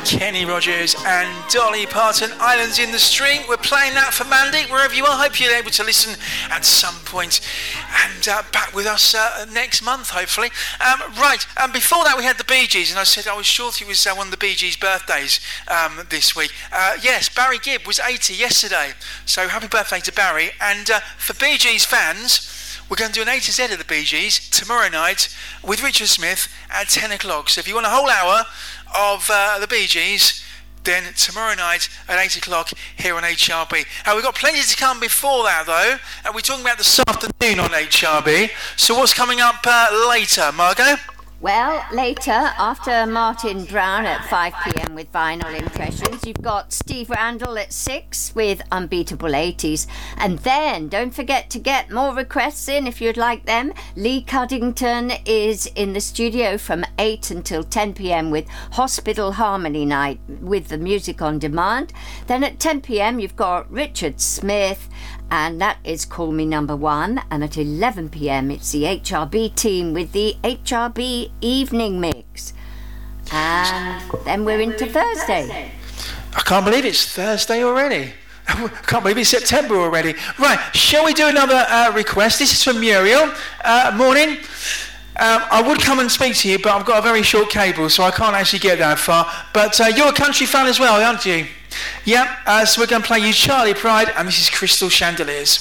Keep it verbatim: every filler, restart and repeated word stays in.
Kenny Rogers and Dolly Parton, Islands in the Stream. We're playing that for Mandy, wherever you are. Hope you're able to listen at some point and uh, back with us uh, next month, hopefully. Um, right, and um, before that we had the Bee Gees, and I said I was sure it was uh, one of the Bee Gees' birthdays um, this week. Uh, yes, Barry Gibb was eighty yesterday, so happy birthday to Barry. And uh, for Bee Gees fans, we're going to do an A to Z of the Bee Gees tomorrow night with Richard Smith at ten o'clock. So if you want a whole hour of uh, the Bee Gees, then tomorrow night at eight o'clock here on H R B. Uh, we've got plenty to come before that, though. And we're talking about this afternoon on H R B. So what's coming up uh, later, Margot? Well, later, after Martin Brown at five p.m. with Vinyl Impressions, you've got Steve Randall at six with Unbeatable eighties. And then, don't forget to get more requests in if you'd like them. Lee Cuddington is in the studio from eight until ten p.m. with Hospital Harmony Night with the music on demand. Then at ten p.m. you've got Richard Smith, and that is Call Me Number One. And at eleven p.m. it's the H R B team with the H R B Evening Mix. And then we're into Thursday. I can't believe it's Thursday already. I can't believe it's September already. Right, shall we do another uh, request? This is from Muriel. Uh, morning. Um, I would come and speak to you, but I've got a very short cable, so I can't actually get that far. But uh, you're a country fan as well, aren't you? Yeah, uh, so we're going to play you Charlie Pride, and this is Crystal Chandeliers.